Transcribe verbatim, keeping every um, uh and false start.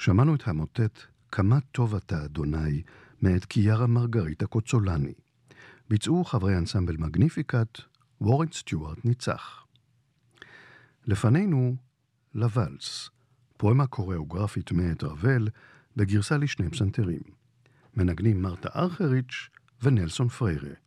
שמענו את המוטט "כמה טוב אתה אדוני" מאת קיארה מרגריטה קוצולני. ביצעו חברי אנסמבל מגניפיקט, וורן סטיוארט ניצח. לפנינו לוואלס, פואמה קוריאוגרפית מאת רבל, בגרסה לשני פסנתרים. מנגנים מרתה ארכריץ' ונלסון פריירה.